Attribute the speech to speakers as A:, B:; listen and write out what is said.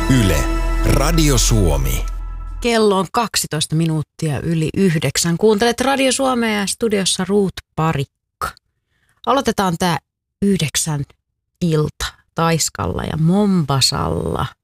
A: Yle, Radio Suomi.
B: Kello on 12 minuuttia yli 9. Kuuntelet Radio Suomea ja studiossa Ruut Parikka. Aloitetaan tää 9 ilta Taiskalla ja Mombasalla.